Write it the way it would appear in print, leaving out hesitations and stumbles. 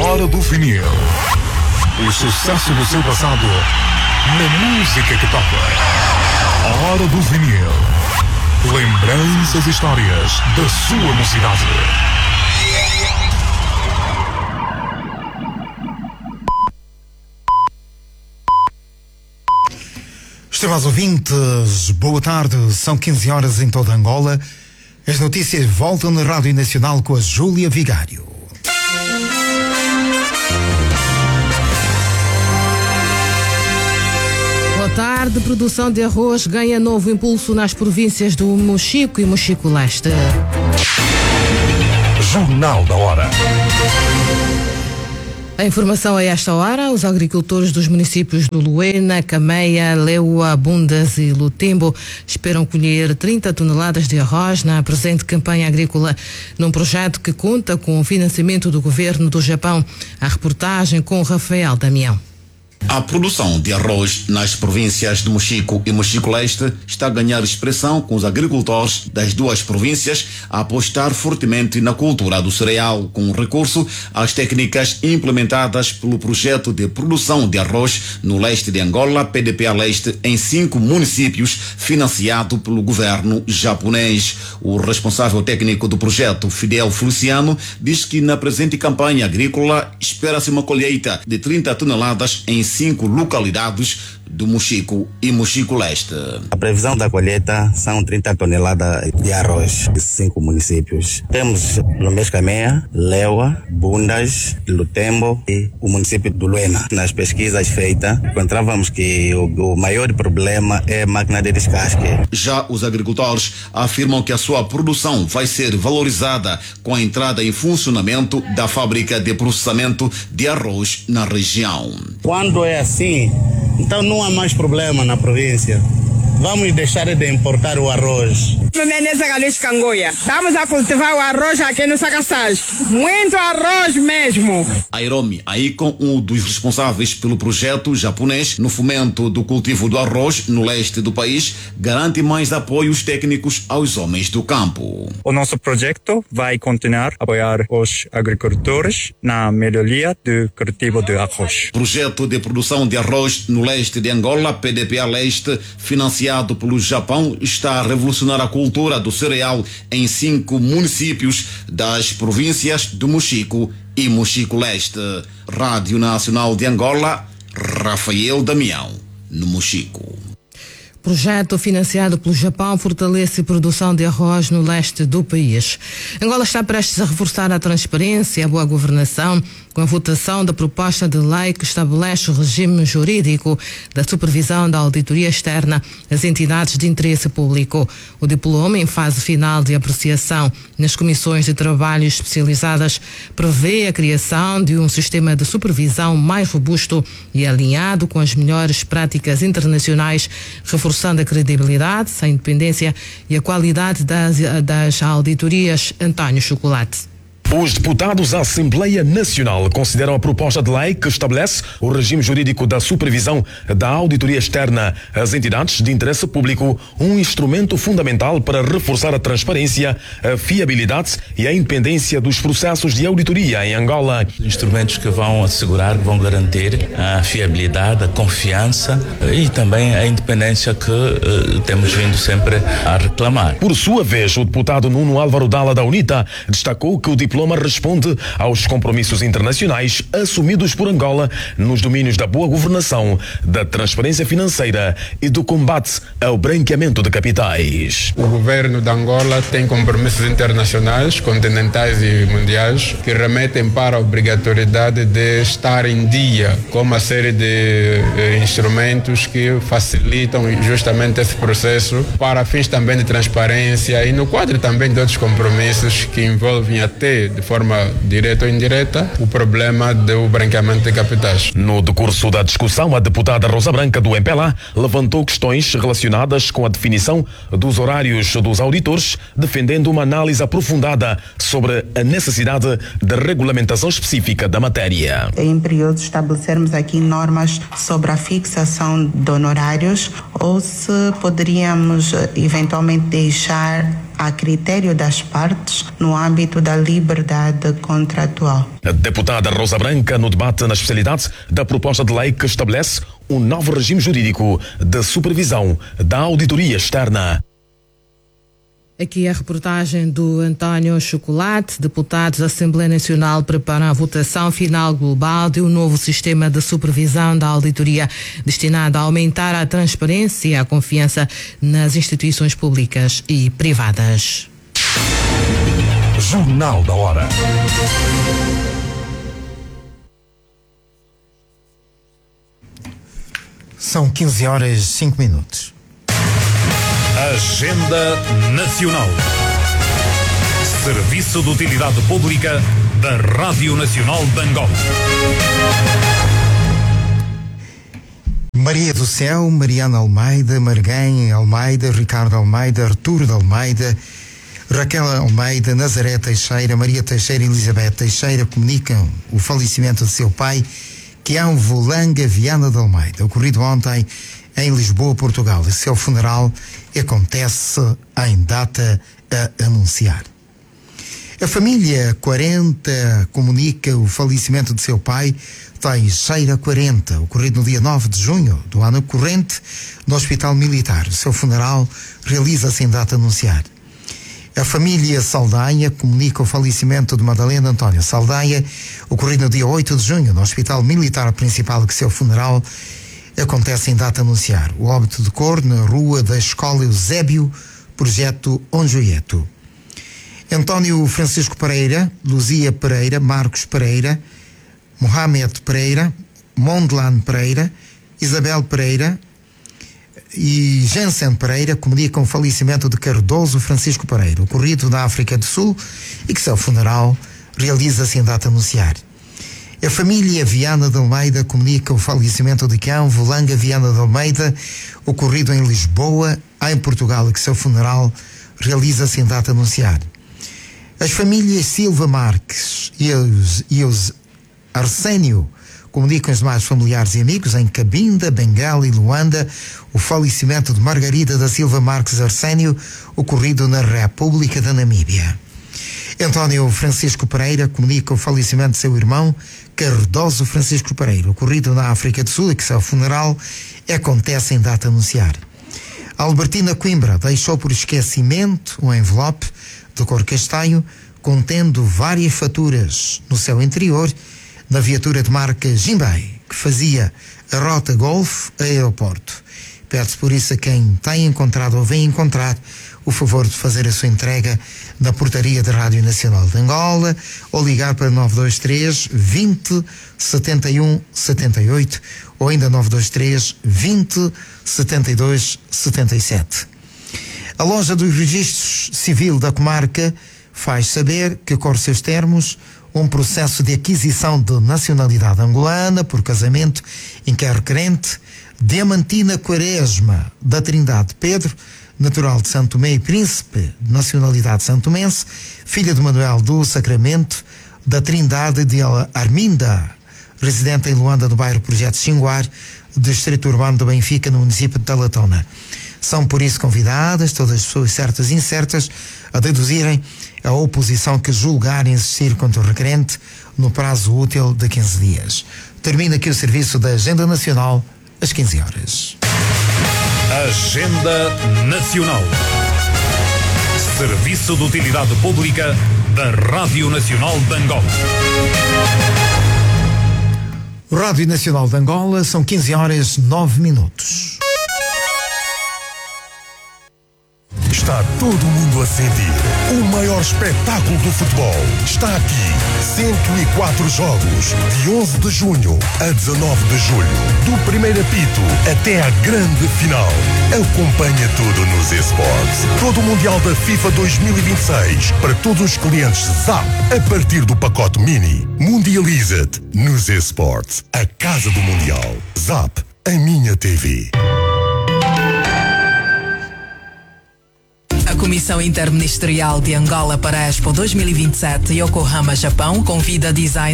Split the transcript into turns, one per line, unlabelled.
Hora do vinil. O sucesso do seu passado na música que toca. A Hora do vinil. Lembranças e histórias da sua mocidade.
Estimados ouvintes, boa tarde. São 15 horas em toda Angola. As notícias voltam na Rádio Nacional com a Júlia Vigário.
Boa tarde. Produção de arroz ganha novo impulso nas províncias do Mochico e Mochico Leste.
Jornal da Hora.
A informação a esta hora: os agricultores dos municípios do Luena, Cameia, Leua, Bundas e Lutembo esperam colher 30 toneladas de arroz na presente campanha agrícola, num projeto que conta com o financiamento do governo do Japão. A reportagem com Rafael Damião.
A produção de arroz nas províncias de Mochico e Mochico Leste está a ganhar expressão, com os agricultores das duas províncias a apostar fortemente na cultura do cereal, com recurso às técnicas implementadas pelo projeto de produção de arroz no leste de Angola, PDPA Leste, em 5 municípios, financiado pelo governo japonês. O responsável técnico do projeto, Fidel Feliciano, diz que na presente campanha agrícola espera-se uma colheita de 30 toneladas em 5 localidades do Mochico e Mochico Leste.
A previsão da colheita são 30 toneladas de arroz de 5 municípios. Temos no mês Cameia, Leua, Bundas, Lutembo e o município do Luena. Nas pesquisas feitas, encontrávamos que o maior problema é a máquina de descasque.
Já os agricultores afirmam que a sua produção vai ser valorizada com a entrada em funcionamento da fábrica de processamento de arroz na região.
Quando é assim, então não há mais problema na província. Vamos deixar de importar o arroz.
Estamos a cultivar o arroz aqui no Sacassage. Muito arroz mesmo.
Airomi Aikon, um dos responsáveis pelo projeto japonês no fomento do cultivo do arroz no leste do país, garante mais apoios técnicos aos homens do campo.
O nosso projeto vai continuar a apoiar os agricultores na melhoria do cultivo de arroz.
Projeto de produção de arroz no leste de Angola, PDPA Leste, financiado pelo Japão, está a revolucionar a cultura do cereal em 5 municípios das províncias do Mochico e Mochico Leste. Rádio Nacional de Angola, Rafael Damião, no Mochico.
Projeto financiado pelo Japão fortalece a produção de arroz no leste do país. Angola está prestes a reforçar a transparência e a boa governação com a votação da proposta de lei que estabelece o regime jurídico da supervisão da auditoria externa às entidades de interesse público. O diploma, em fase final de apreciação nas comissões de trabalho especializadas, prevê a criação de um sistema de supervisão mais robusto e alinhado com as melhores práticas internacionais, reforçando a credibilidade, a independência e a qualidade das auditorias. António Chocolate.
Os deputados da Assembleia Nacional consideram a proposta de lei que estabelece o regime jurídico da supervisão da auditoria externa às entidades de interesse público um instrumento fundamental para reforçar a transparência, a fiabilidade e a independência dos processos de auditoria em Angola.
Instrumentos que vão assegurar, que vão garantir a fiabilidade, a confiança e também a independência que temos vindo sempre a reclamar.
Por sua vez, o deputado Nuno Álvaro Dalla da UNITA destacou que o diploma responde aos compromissos internacionais assumidos por Angola nos domínios da boa governação, da transparência financeira e do combate ao branqueamento de capitais.
O governo de Angola tem compromissos internacionais, continentais e mundiais, que remetem para a obrigatoriedade de estar em dia com uma série de instrumentos que facilitam justamente esse processo para fins também de transparência e no quadro também de outros compromissos que envolvem até de forma direta ou indireta o problema do branqueamento de capitais.
No decurso da discussão, a deputada Rosa Branca do MPLA levantou questões relacionadas com a definição dos horários dos auditores, defendendo uma análise aprofundada sobre a necessidade de regulamentação específica da matéria.
Em períodos estabelecermos aqui normas sobre a fixação de honorários ou se poderíamos eventualmente deixar a critério das partes no âmbito da liberdade contratual.
A deputada Rosa Branca, no debate na especialidade da proposta de lei que estabelece um novo regime jurídico de supervisão da auditoria externa.
Aqui a reportagem do António Chocolate. Deputados da Assembleia Nacional preparam a votação final global de um novo sistema de supervisão da auditoria destinado a aumentar a transparência e a confiança nas instituições públicas e privadas.
Jornal da Hora.
São 15h05.
Agenda Nacional. Serviço de Utilidade Pública da Rádio Nacional de Angola.
Maria do Céu, Mariana Almeida, Marguém Almeida, Ricardo Almeida, Arturo de Almeida, Raquel Almeida, Nazaré Teixeira, Maria Teixeira e Elizabeth Teixeira comunicam o falecimento de seu pai, Quião Volanga Viana de Almeida, ocorrido ontem em Lisboa, Portugal. E seu funeral acontece em data a anunciar. A família 40 comunica o falecimento de seu pai, Teixeira 40, ocorrido no dia 9 de junho do ano corrente, no Hospital Militar. O seu funeral realiza-se em data a anunciar. A família Saldanha comunica o falecimento de Madalena António Saldanha, ocorrido no dia 8 de junho, no Hospital Militar Principal, que seu funeral acontece em data a anunciar. O óbito de cor na Rua da Escola Eusébio, Projeto Onjoieto. António Francisco Pereira, Luzia Pereira, Marcos Pereira, Mohamed Pereira, Mondlane Pereira, Isabel Pereira e Jensen Pereira comunicam o falecimento de Cardoso Francisco Pereira, ocorrido na África do Sul, e que seu funeral realiza-se em data a anunciar. A família Viana de Almeida comunica o falecimento de Quião Volanga Viana de Almeida, ocorrido em Lisboa, em Portugal, e que seu funeral realiza-se em data a anunciar. As famílias Silva Marques e os Arsénio comunicam os demais familiares e amigos em Cabinda, Benguela e Luanda o falecimento de Margarida da Silva Marques Arsénio, ocorrido na República da Namíbia. António Francisco Pereira comunica o falecimento de seu irmão Cardoso Francisco Pereira, ocorrido na África do Sul, e que seu funeral acontece em data a anunciar. Albertina Coimbra deixou por esquecimento um envelope de cor castanho contendo várias faturas no seu interior na viatura de marca Jimbei, que fazia a rota Golf a aeroporto. Pede-se por isso a quem tem encontrado ou vem encontrar o favor de fazer a sua entrega na portaria da Rádio Nacional de Angola ou ligar para 923 20 71 78 ou ainda 923 20 72 77. A loja dos registros civil da comarca faz saber que corre seus termos um processo de aquisição de nacionalidade angolana por casamento em que a requerente Diamantina Quaresma da Trindade Pedro, natural de Santo Tomé e Príncipe, de nacionalidade santomense, filha de Manuel do Sacramento da Trindade de Arminda, residente em Luanda, do bairro Projeto Xinguar, distrito urbano do Benfica, no município de Talatona. São por isso convidadas todas as pessoas certas e incertas a deduzirem a oposição que julgarem existir contra o requerente no prazo útil de 15 dias. Termina aqui o serviço da Agenda Nacional às 15 horas.
Agenda Nacional. Serviço de Utilidade Pública da Rádio Nacional de Angola.
Rádio Nacional de Angola, são 15h09.
Está todo mundo a sentir. O maior espetáculo do futebol está aqui. 104 jogos, de 11 de junho a 19 de julho. Do primeiro apito até à grande final. Acompanha tudo nos eSports. Todo o Mundial da FIFA 2026 para todos os clientes ZAP. A partir do pacote Mini. Mundializa-te nos eSports. A casa do Mundial. ZAP, a minha TV.
A Comissão Interministerial de Angola para a Expo 2027 Yokohama, Japão, convida design